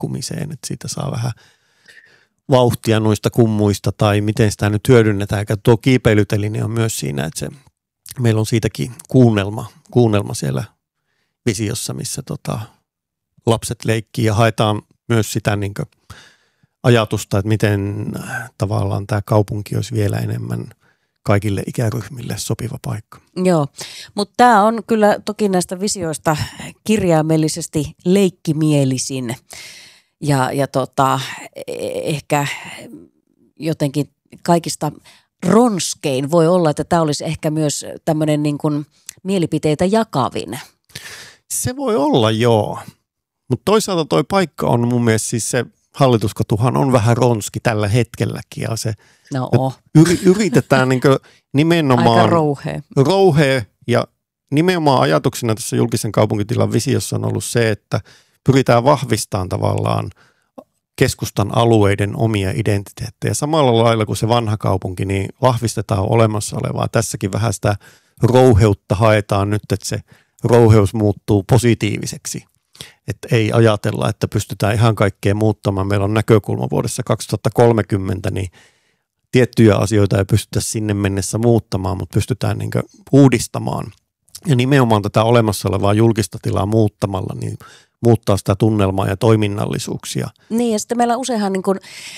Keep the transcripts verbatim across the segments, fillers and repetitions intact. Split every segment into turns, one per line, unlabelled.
liikkumiseen, että siitä saa vähän vauhtia noista kummuista tai miten sitä nyt hyödynnetään. Ja tuo kiipeilyteline on myös siinä, että se, meillä on siitäkin kuunnelma, kuunnelma siellä visiossa, missä tota, lapset leikkii ja haetaan myös sitä niin kuin ajatusta, että miten tavallaan tämä kaupunki olisi vielä enemmän kaikille ikäryhmille sopiva paikka.
Joo, mutta tämä on kyllä toki näistä visioista kirjaimellisesti leikkimielisin ja, ja tota, ehkä jotenkin kaikista ronskein voi olla, että tämä olisi ehkä myös tämmöinen niin kuin mielipiteitä jakavin.
Se voi olla, joo. Mutta toisaalta toi paikka on mun mielestä siis se Hallituskatuhan on vähän ronski tällä hetkelläkin ja se
no,
yri, yritetään niin nimenomaan
aika rouhea.
rouhea ja nimenomaan ajatuksena tässä julkisen kaupunkitilan visiossa on ollut se, että pyritään vahvistamaan tavallaan keskustan alueiden omia identiteettejä. Samalla lailla kuin se vanha kaupunki, niin vahvistetaan olemassa olevaa. Tässäkin vähän sitä rouheutta haetaan nyt, että se rouheus muuttuu positiiviseksi. Että ei ajatella, että pystytään ihan kaikkea muuttamaan. Meillä on näkökulma vuodessa kaksituhattakolmekymmentä, niin tiettyjä asioita ei pystytä sinne mennessä muuttamaan, mutta pystytään niin kuin uudistamaan. Ja nimenomaan tätä olemassa olevaa julkista tilaa muuttamalla, niin muuttaa sitä tunnelmaa ja toiminnallisuuksia.
Niin ja sitten meillä useinhan niin kuin,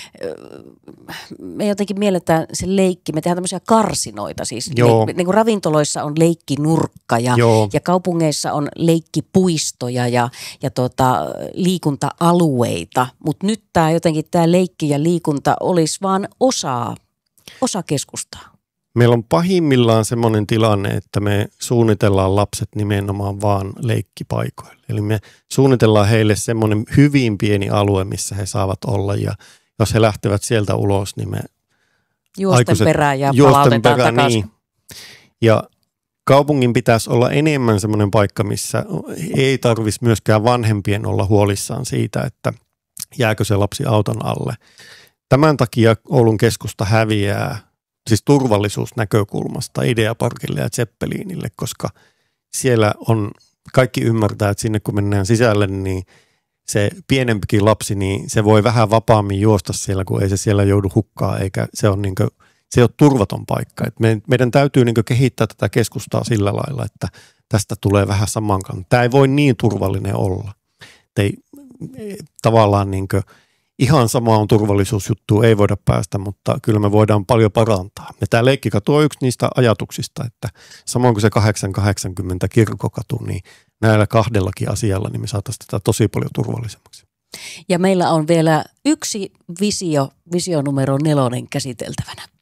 me jotenkin mielletään se leikki, me tehdään tämmöisiä karsinoita siis. Le, niin kuin ravintoloissa on leikkinurkka ja, ja kaupungeissa on leikkipuistoja ja, ja tota, liikunta-alueita, mutta nyt tämä jotenkin tämä leikki ja liikunta olisi vaan osa, osa keskustaa.
Meillä on pahimmillaan semmoinen tilanne, että me suunnitellaan lapset nimenomaan vaan leikkipaikoille. Eli me suunnitellaan heille semmoinen hyvin pieni alue, missä he saavat olla ja jos he lähtevät sieltä ulos, niin me
juosten aikuiset, perään ja
juosten
palautetaan
perään,
takaisin.
Niin. Ja kaupungin pitäisi olla enemmän semmoinen paikka, missä ei tarvitsisi myöskään vanhempien olla huolissaan siitä, että jääkö se lapsi auton alle. Tämän takia Oulun keskusta häviää siis turvallisuusnäkökulmasta Ideaparkille ja Zeppelinille, koska siellä on, kaikki ymmärtää, että sinne kun mennään sisälle, niin se pienempikin lapsi, niin se voi vähän vapaammin juosta siellä, kun ei se siellä joudu hukkaan, eikä se on niin kuin, se ei ole turvaton paikka. Et me, meidän täytyy niin kuin kehittää tätä keskustaa sillä lailla, että tästä tulee vähän samankaan. Tämä ei voi niin turvallinen olla. Ei, tavallaan niin kuin ihan samaan turvallisuusjuttuun ei voida päästä, mutta kyllä me voidaan paljon parantaa. Ja tämä Leikkikatu on yksi niistä ajatuksista, että samoin kuin se kahdeksan kahdeksankymmentä Kirkkokatu, niin näillä kahdellakin asialla niin me saataisiin tätä tosi paljon turvallisemmaksi.
Ja meillä on vielä yksi visio, visio numero nelonen käsiteltävänä.